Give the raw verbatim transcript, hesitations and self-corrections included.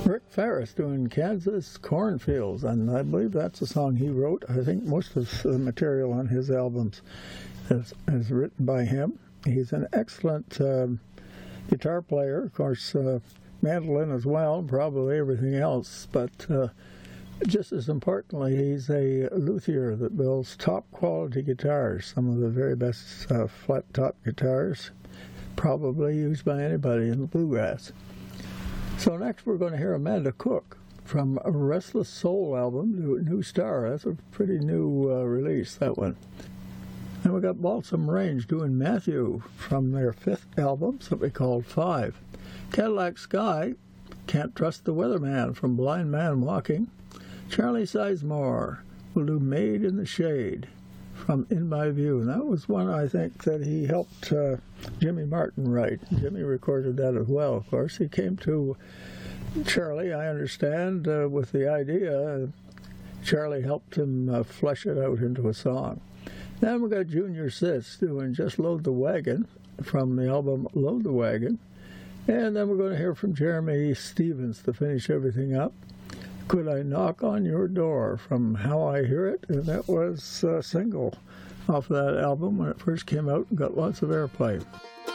Rick Ferris doing Kansas Cornfields, and I believe that's a song he wrote. I think most of the material on his albums is, is written by him. He's an excellent um, guitar player, of course, uh, mandolin as well, probably everything else, but uh, just as importantly, he's a luthier that builds top quality guitars, some of the very best uh, flat top guitars, probably used by anybody in the bluegrass. So next we're going to hear Amanda Cook from a Restless Soul album, New Star. That's a pretty new uh, release, that one. And we got Balsam Range doing Matthew from their fifth album, something called Five. Cadillac Sky, Can't Trust the Weatherman from Blind Man Walking. Charlie Sizemore will do Made in the Shade from In My View. And that was one, I think, that he helped uh, Jimmy Martin write. Jimmy recorded that as well, of course. He came to Charlie, I understand, uh, with the idea. Charlie helped him uh, flesh it out into a song. Then we got Junior Sis doing Just Load the Wagon from the album Load the Wagon. And then we're going to hear from Jeremy Stevens to finish everything up. Could I Knock on Your Door from How I Hear It? And that was a single off of that album when it first came out and got lots of airplay.